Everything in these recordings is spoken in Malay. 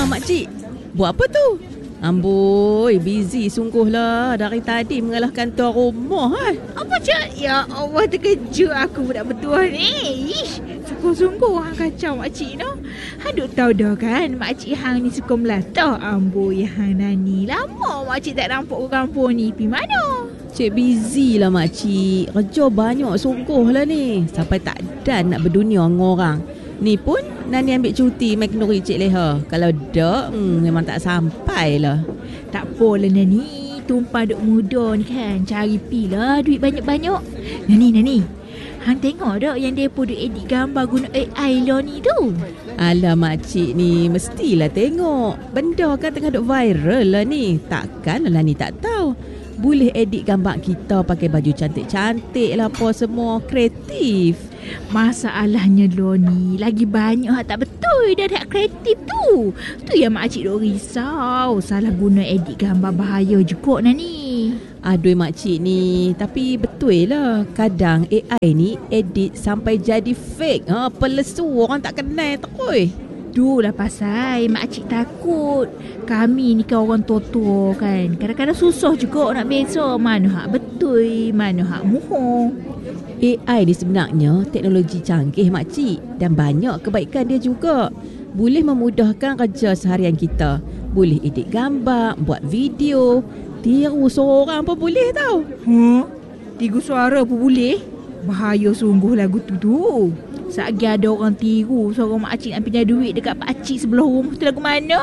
makcik. Buat apa tu? Amboi, busy sungguhlah. Dari tadi mengalahkan tuan rumah. Apa cak? Ya Allah, terkejut aku budak bertuah ni. Ish, sungguh-sungguh hang kacau makcik no. Hang duk tahu dah kan makcik hang ni suka melatah. Amboi, hang nani. Lama makcik tak nampak ke kampung ni. Pergi mana? Cik busy lah makcik. Kerja banyak sungguh lah ni. Sampai tak dan nak berdunia dengan orang. Ni pun Nani ambil cuti mai kenduri Cik Leha. Kalau tak, memang tak sampai lah. Tak apalah Nani. Tumpah duk muda ni kan. Cari pi lah duit banyak-banyak. Nani. Hang tengok tak yang mereka duk edit gambar guna AI lah ni tu? Alah makcik ni, mestilah tengok. Benda kan tengah duk viral lah ni. Takkan lah ni tak tahu. Boleh edit gambar kita pakai baju cantik-cantik lah apa semua. Kreatif. Masalahnya lo ni lagi banyak hak tak betul dah hak kreatif tu. Tu yang makcik duk risau. Salah guna edit gambar bahaya juga Nani. Aduh makcik ni, tapi betul lah. Kadang AI ni edit sampai jadi fake. Pelesu orang tak kenal takoi. Itulah pasal makcik takut. Kami ni kan orang tua-tua kan. Kadang-kadang susah juga nak beza mana hak betul, mana hak bohong. AI ni sebenarnya teknologi canggih makcik, dan banyak kebaikan dia juga. Boleh memudahkan kerja seharian kita. Boleh edit gambar, buat video, tiru seorang pun boleh tau. Tiru suara pun boleh? Bahaya sungguh lagu tu. Satgi ada orang tiru seorang makcik nak pinjam duit dekat pakcik sebelah rumah tu lagu mana?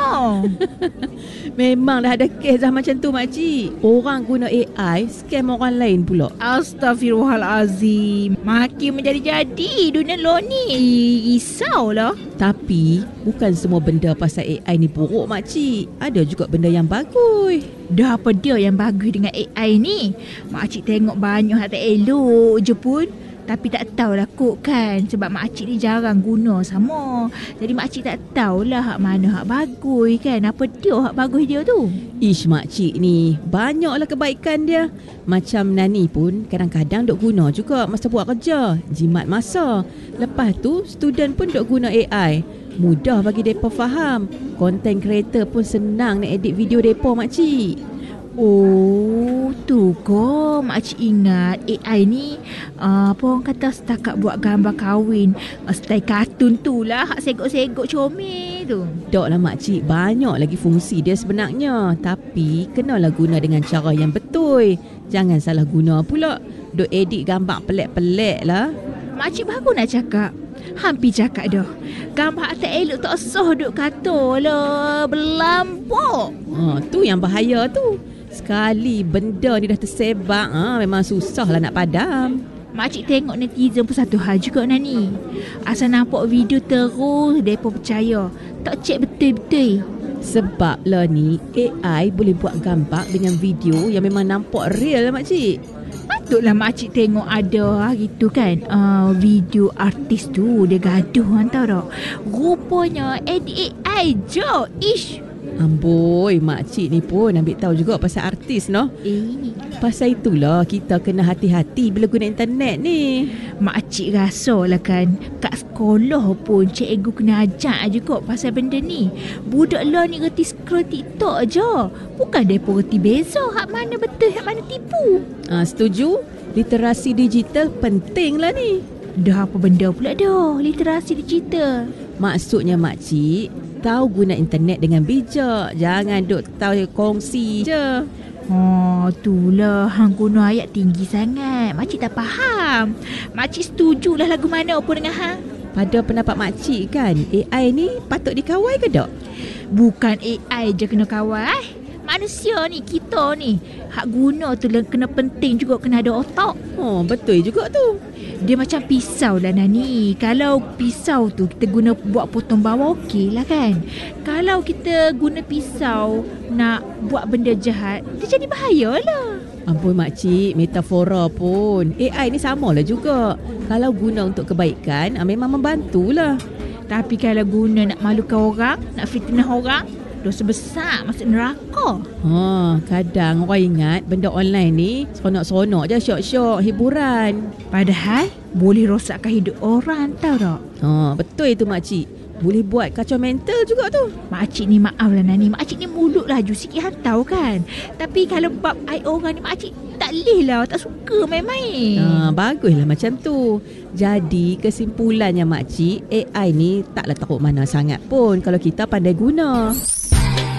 Memang dah ada kes dah macam tu makcik. Orang guna AI scam orang lain pula. Astaghfirullahalazim. Makin menjadi-jadi dunia lo ni. Risaulah. Tapi bukan semua benda pasal AI ni buruk makcik. Ada juga benda yang bagus. Dah apa dia yang bagus dengan AI ni? Makcik tengok banyak hak tak elok je pun. Tapi tak tahulah kot kan. Sebab makcik ni jarang guna sama. Jadi makcik tak tahulah hak mana hak bagus kan. Apa dia hak bagus dia tu? Ish makcik ni, banyaklah kebaikan dia. Macam Nani pun kadang-kadang duk guna juga masa buat kerja. Jimat masa. Lepas tu student pun duk guna AI. Mudah bagi mereka faham. Content creator pun senang nak edit video mereka makcik. Oh, tu kok makcik ingat AI ni apa orang kata setakat buat gambar kahwin style kartun tu lah, hak segok-segok comel tu. Tak lah makcik, banyak lagi fungsi dia sebenarnya. Tapi kenalah guna dengan cara yang betul. Jangan salah guna pula. Duk edit gambar pelik-pelik lah. Makcik baru nak cakap. Hampir cakap dah. Gambar tak elok tak sah duk kata lah. Berlampuk. Tu yang bahaya tu. Sekali benda ni dah tersebar, memang susah lah nak padam. Makcik tengok netizen pun satu hal juga Nani. Asal nampak video terus, mereka percaya. Tak cek betul-betul. Sebab lah ni, AI boleh buat gambar dengan video yang memang nampak real lah makcik. Patutlah makcik tengok ada hari tu kan, video artis tu dia gaduh tahu tak. Rupanya edit AI je. Ish. Amboi, makcik ni pun ambil tahu juga pasal artis no. Pasal itulah kita kena hati-hati bila guna internet ni. Makcik rasa lah kan, kat sekolah pun cikgu kena ajar juga pasal benda ni. Budak lah ni reti scroll TikTok je. Bukan mereka reti beza hak mana betul, hak mana tipu. Setuju? Literasi digital penting lah ni. Dah apa benda pula dah literasi digital? Maksudnya makcik, tahu guna internet dengan bijak. Jangan duk tahu kongsi je. Itulah hang guna ayat tinggi sangat. Makcik tak faham. Makcik setujulah lagu mana pun dengan hang. Pada pendapat makcik kan, AI ni patut dikawal ke tak? Bukan AI je kena kawal. Manusia ni, kita ni, hak guna tu kena penting juga, kena ada otak. Betul juga tu. Dia macam pisau lah Nani. Kalau pisau tu kita guna buat potong bawah okey lah kan. Kalau kita guna pisau nak buat benda jahat, dia jadi bahaya lah. Ampun makcik, metafora pun. AI ni samalah juga. Kalau guna untuk kebaikan, memang membantulah. Tapi kalau guna nak malukan orang, nak fitnah orang, dosa besar, masuk neraka. Kadang orang ingat benda online ni seronok-seronok je, syok-syok, hiburan. Padahal boleh rosakkan hidup orang, tahu tak? Betul itu makcik. boleh buat kacau mental juga tu. Makcik ni maaf lah Nani, makcik ni mulut laju sikit hantau kan. Tapi kalau bab I.O. orang ni makcik tak leh lah, tak suka main-main. Baguslah macam tu. Jadi kesimpulannya makcik, AI ni taklah teruk mana sangat pun kalau kita pandai guna.